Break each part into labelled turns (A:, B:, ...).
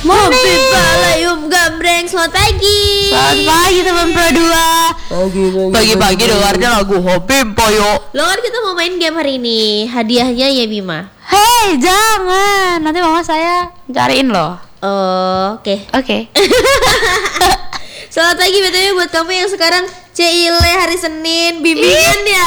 A: Mobilayum gambreng, selamat pagi.
B: Selamat pagi teman Pro 2. Pagi-pagi dengarnya lagu Hobi Poyo.
A: Lo kan kita mau main game hari ini. Hadiahnya ya Bima.
B: Hei jangan, nanti mama saya cariin loh.
A: Oke. Selamat pagi BTW buat kamu yang sekarang Cile hari Senin bimbingan ya.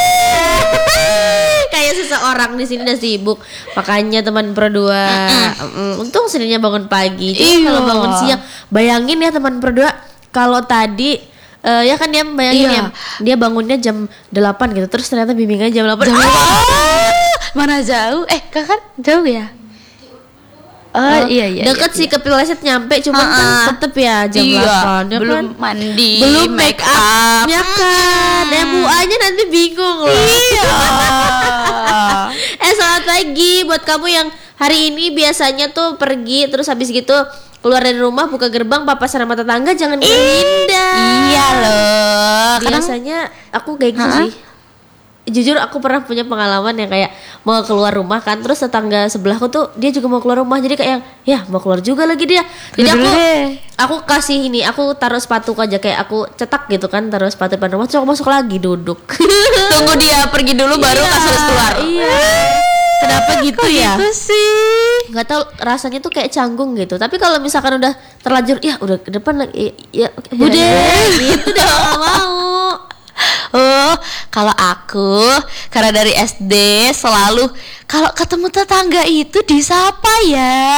A: Kayak seseorang di sini udah sibuk. Makanya teman Pro 2 untung Seninnya bangun pagi. Jadi kalau bangun siang, bayangin ya teman Pro 2 kalau tadi ya kan dia bayangin ya, dia bangunnya jam 8 gitu. Terus ternyata bimbingannya jam 8.
B: Mana jauh? Kakak jauh ya? Iya.
A: Deket sih ke Pileset nyampe, cuman kan tetep ya jam 8 ya
B: belum
A: kan?
B: mandi,
A: belum make up ya kan. MUA-nya nanti bingung loh.
B: Iya.
A: Selamat pagi buat kamu yang hari ini biasanya tuh pergi terus habis gitu keluar dari rumah buka gerbang papasan sama tetangga, jangan ngehindar.
B: Iya loh.
A: Biasanya aku kayak gitu sih. Jujur aku pernah punya pengalaman yang kayak mau keluar rumah kan, terus tetangga sebelahku tuh dia juga mau keluar rumah, jadi kayak ya mau keluar juga lagi dia. Jadi aku kasih ini, aku taruh sepatu aja, kayak aku cetak gitu kan, taruh sepatu depan rumah, terus aku masuk lagi duduk.
B: Tunggu dia pergi dulu baru kasih keluar.
A: Iya. Kenapa gitu ya?
B: Gitu sih.
A: Nggak tahu, rasanya tuh kayak canggung gitu. Tapi kalau misalkan udah terlanjur, ya udah ke depan lagi, ya
B: Bude
A: gitu dah, nggak mau.
B: Kalau aku karena dari SD selalu kalau ketemu tetangga itu disapa ya.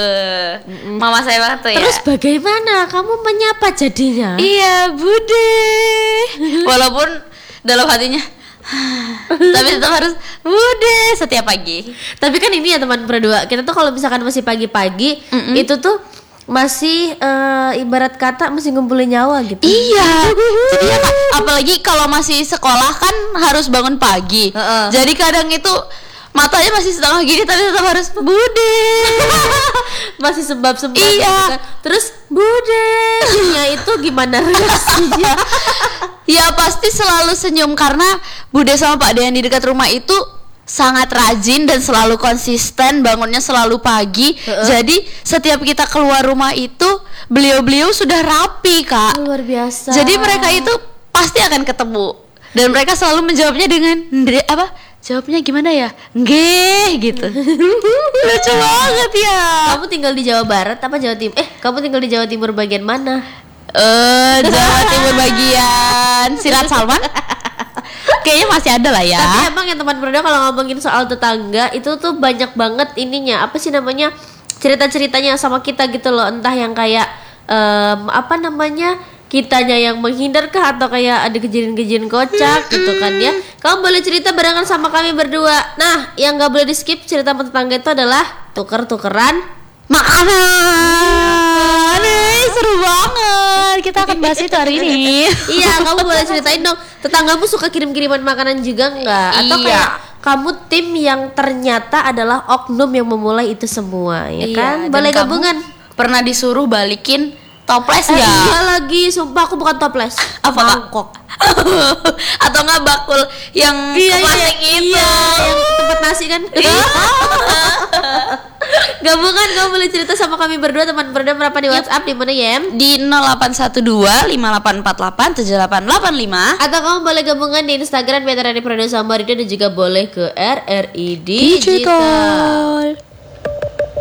B: Mama saya banget tuh ya.
A: Terus bagaimana kamu menyapa jadinya?
B: Iya, Bude. Walaupun dalam hatinya tapi tetap harus Bude setiap pagi.
A: Tapi kan ini ya teman berdua, kita tuh kalau misalkan masih pagi-pagi itu tuh masih ibarat kata masih ngumpulin nyawa gitu.
B: Iya. Jadi ya, apalagi kalau masih sekolah kan harus bangun pagi. Jadi kadang itu matanya masih setengah gini tapi tetap harus Bude.
A: Masih sebab-sebab.
B: Iya.
A: Gitu kan. Terus Bude nya itu gimana reaksinya?
B: Ya pasti selalu senyum karena Bude sama Pak Dean di dekat rumah itu sangat rajin dan selalu konsisten, bangunnya selalu pagi. Jadi setiap kita keluar rumah itu beliau-beliau sudah rapi, Kak.
A: Luar biasa.
B: Jadi mereka itu pasti akan ketemu dan mereka selalu menjawabnya dengan jawabnya gimana ya? Nggih gitu. Lucu banget ya.
A: Kamu tinggal di Jawa Barat apa Jawa Timur? Kamu tinggal di Jawa Timur bagian mana?
B: Jawa Timur bagian Sirat Salman. Kayaknya masih ada lah ya.
A: Tapi emang yang teman berdua kalau ngomongin soal tetangga itu tuh banyak banget ininya, apa sih namanya, cerita-ceritanya sama kita gitu loh. Entah yang kayak kitanya yang menghindar kah, atau kayak ada kejadian-kejadian kocak gitu kan ya. Kamu boleh cerita barengan sama kami berdua. Nah, yang gak boleh di skip cerita sama tetangga itu adalah tuker-tukeran
B: makanan. Seru banget. Kita akan bahas itu hari ini.
A: Iya, kamu boleh ceritain dong, tetanggamu suka kirim-kiriman makanan juga nggak? Atau kayak kamu tim yang ternyata adalah oknum yang memulai itu semua, ya kan? Boleh gabungan.
B: Pernah disuruh balikin toples nggak?
A: Iya lagi, sumpah aku bukan toples.
B: Apa mangkok? Atau nggak bakul yang plastik itu?
A: Iya, yang tempat nasi kan? Gabungan, kamu boleh cerita sama kami berdua, teman berdua, berapa di WhatsApp di mana ya?
B: Di 0812-5848-7885.
A: Atau kamu boleh gabungan di Instagram Veterani Produk Samarinda, dan juga boleh ke RRI Digital.